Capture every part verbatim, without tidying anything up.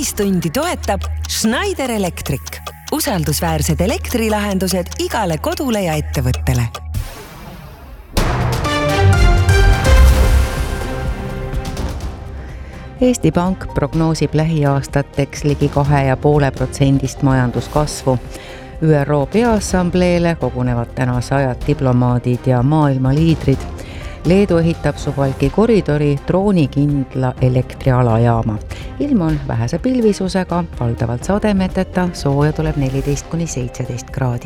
viis tundi toetab Schneider Electric. Usaldusväärsed elektrilahendused igale kodule ja ettevõttele. Eesti Pank prognoosib lähiaastateks ligi kahe ja poole protsendist majanduskasvu. Ü R O Peaassambleele kogunevad täna sajad diplomaadid ja maailma liidrid. Leedu ehitab Suwałki koridori droonikindla elektrialajaama. Ilm on vähese pilvisusega, valdavalt sademeteta, sooja tuleb neliteist kuni seitseteist kraadi.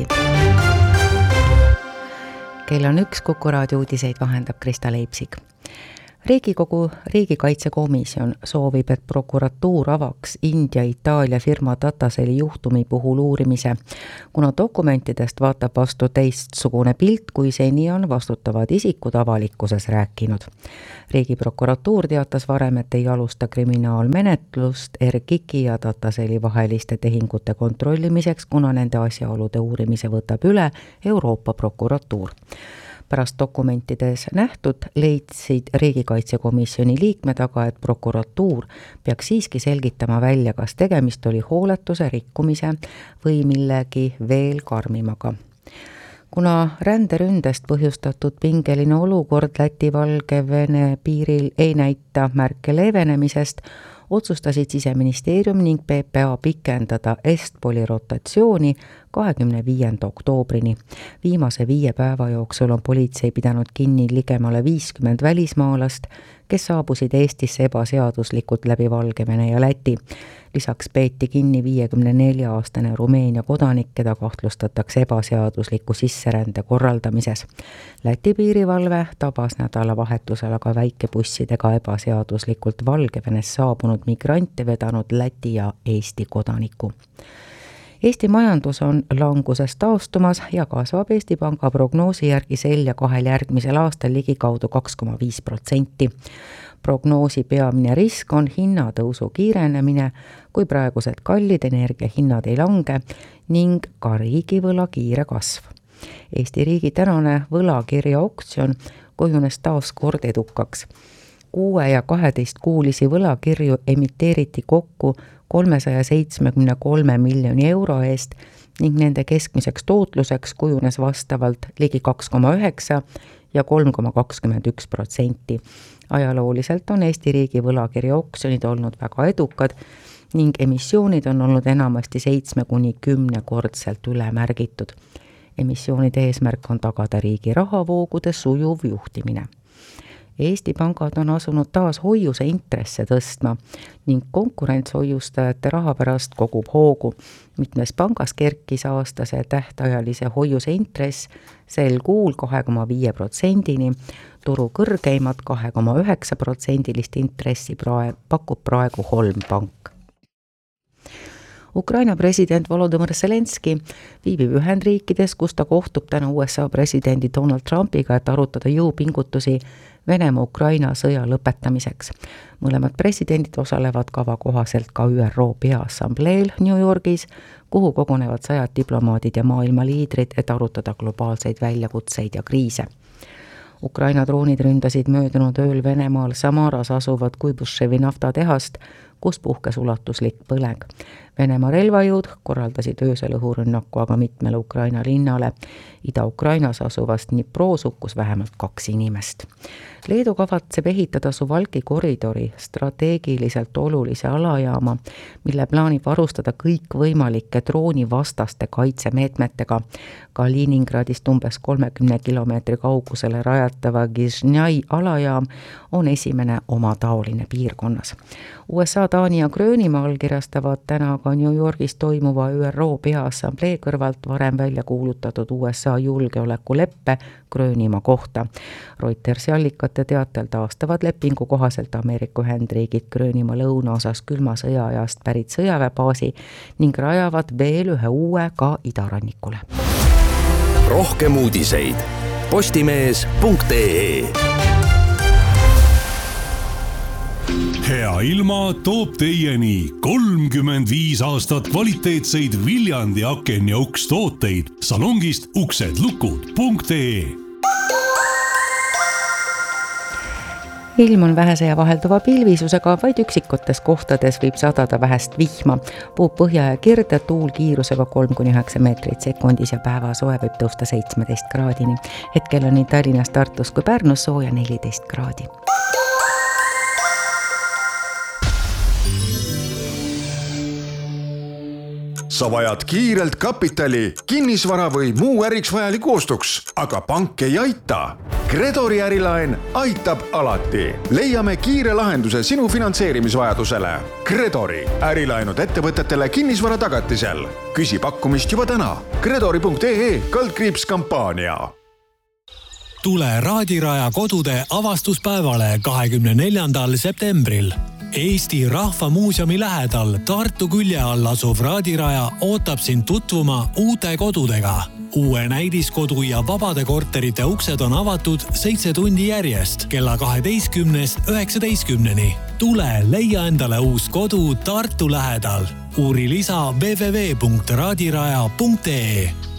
Kell on üks, Kuku Raadio uudiseid vahendab Krista Leipsik. Riigikogu riigikaitsekomisjon soovib, et prokuratuur avaks India-Itaalia firma Dataseli juhtumi puhul uurimise, kuna dokumentidest vaatab vastu teistsugune pilt, kui seni on vastutavad isikud avalikkuses rääkinud. Riigiprokuratuur teatas varem, et ei alusta kriminaalmenetlust Erkiki ja Dataseli vaheliste tehingute kontrollimiseks, kuna nende asjaolude uurimise võtab üle Euroopa prokuratuur. Pärast dokumentides nähtud leidsid riigikaitsekomisjoni liikmed aga, et prokuratuur peaks siiski selgitama välja, kas tegemist oli hooletuse rikkumise või millegi veel karmimaga. Kuna ränderündest põhjustatud pingeline olukord Läti-Valgevene piiril ei näita märke leevenemisest, otsustasid Siseministeerium ning P P A pikendada Estpoli rotatsiooni kahekümne viienda oktoobrini. Viimase viie päeva jooksul on politsei pidanud kinni ligemale viiskümmend välismaalast, kes saabusid Eestisse ebaseaduslikult läbi Valgevene ja Läti. Lisaks peeti kinni viiekümne nelja aastane Rumeenia kodanik, keda kahtlustatakse ebaseadusliku sisserände korraldamises. Läti piirivalve tabas nädalavahetusel aga väikebussidega ebaseaduslikult Valgevenes saabunud migrante vedanud Läti ja Eesti kodaniku. Eesti majandus on languses taastumas ja kasvab Eesti Panga prognoosi järgi sel ja kahel järgmisel aastal ligikaudu kaks koma viis protsenti. Prognoosi peamine risk on hinnatõusu kiirenemine, kui praegused kallid energiahinnad ei lange ning ka riigivõla kiire kasv. Eesti riigi tänane võlakirja auktsioon kujunes taas kord edukaks. Kuue ja kaheteist kuulisi võlakirju emiteeriti kokku kolmesaja seitsmekümne kolme miljoni euro eest ning nende keskmiseks tootluseks kujunes vastavalt ligi kaks koma üheksa ja kolm koma kakskümmend üks protsenti. Ajalooliselt on Eesti riigi võlakirja auktsioonid olnud väga edukad ning emissioonid on olnud enamasti seitsme kuni kümne kordselt ülemärgitud. Emissioonide eesmärk on tagada riigi rahavoogude sujuv juhtimine. Eesti pangad on asunud taas hoiuse intresse tõstma ning konkurentshoiustajate raha pärast kogub hoogu. Mitmes pangas kerkis aastase tähtajalise hoiuse intress sel kuul kahe koma viie protsendini, turu kõrgeimat kahe koma üheksa protsendilist intressi praegu, pakub praegu Holm Pank. Ukraina president Volodymyr Zelenski viibib Ühendriikides, kus ta kohtub täna U S A presidendi Donald Trumpiga, et arutada jõupingutusi Venemaa-Ukraina sõja lõpetamiseks. Mõlemad presidendid osalevad kava kohaselt ka Ü R O Peaassambleel New Yorgis, kuhu kogunevad sajad diplomaadid ja maailma liidrid, et arutada globaalseid väljakutseid ja kriise. Ukraina droonid ründasid möödunud ööl Venemaal Samaras asuvad Kuibushevi naftatehast, kus puhkes ulatuslik põleng. Venemaa relvajõud korraldasid öösel õhurünnaku aga mitmele Ukraina linnale. Ida-Ukrainas asuvast Dniproos hukkus vähemalt kaks inimest. Leedu kavatseb ehitada Suwałki koridori strateegiliselt olulise alajaama, mille plaanib varustada kõik võimalike droonivastaste kaitsemeetmetega. Kaliningradist umbes kolmekümne kilomeetri kaugusele rajatava Gizhnai alajaam on esimene oma taoline piirkonnas. U S A, Taani ja Gröönimaa allkirjastavad täna ka New Yorgis toimuva Ü R O Peaassamblee kõrvalt varem välja kuulutatud U S A julgeolekuleppe Gröönimaa kohta. Reutersi allikate teatel taastavad lepingu kohaselt Ameerika Ühendriigid Gröönimaa lõunaosas külma sõjaajast pärit sõjaväebaasi ning rajavad veel ühe uue ka idarannikule. Rohkem uudiseid postimees punkt ee. Hea ilma toob teieni kolmkümmend viis aastat kvaliteetseid Viljandi aken ja uks tooteid salongist uksedlukud punkt ee. ilm on vähese ja vahelduva pilvisusega, vaid üksikutes kohtades võib sadada vähest vihma. Puhub põhja ja kirde, tuul kiirusega kolm kuni üheksa meetrit sekundis ja päeva soe võib tõusta seitsmeteist kraadini. Hetkel on nii Tallinnas, Tartus kui Pärnus sooja neliteist kraadi. Sa vajad kiirelt kapitali, kinnisvara või muu äriks vajaliku ostuks, aga pank ei aita. Credori ärilaen aitab alati. Leiame kiire lahenduse sinu finantseerimisvajadusele. Credori ärilaenud ettevõtetele kinnisvara tagatisel. Küsi pakkumist juba täna. Credori punkt ee kaldkriips kampaania. Tule Raadiraja kodude avastuspäevale kahekümne neljandal septembril. Eesti Rahvamuuseumi lähedal Tartu külje all asuv Raadiraja ootab sind tutvuma uute kodudega. Uue näidiskodu ja vabade korterite uksed on avatud seitse tundi järjest kella kaheteistkümnest üheksateistkümneni. Tule leia endale uus kodu Tartu lähedal. Uuri lisa w w w punkt raadiraja punkt ee.